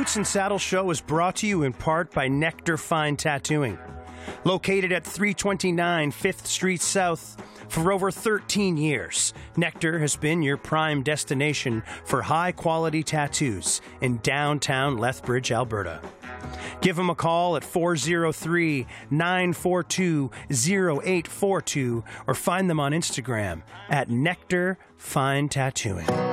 Boots and Saddle Show is brought to you in part by Nectar Fine Tattooing. Located at 329 5th Street South for over 13 years, Nectar has been your prime destination for high-quality tattoos in downtown Lethbridge, Alberta. Give them a call at 403-942-0842 or find them on Instagram at Nectar Fine Tattooing.